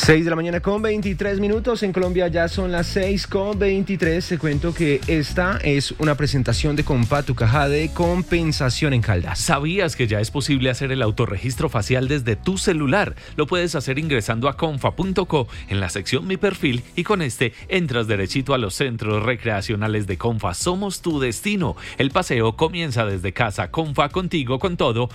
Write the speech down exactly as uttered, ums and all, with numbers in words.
seis de la mañana con veintitrés minutos. En Colombia ya son las seis con veintitrés. Te cuento que esta es una presentación de Compa, tu caja de compensación en Caldas. ¿Sabías que ya es posible hacer el autorregistro facial desde tu celular? Lo puedes hacer ingresando a confa punto co en la sección Mi Perfil y con este entras derechito a los centros recreacionales de Confa. Somos tu destino. El paseo comienza desde casa. Confa, contigo con todo.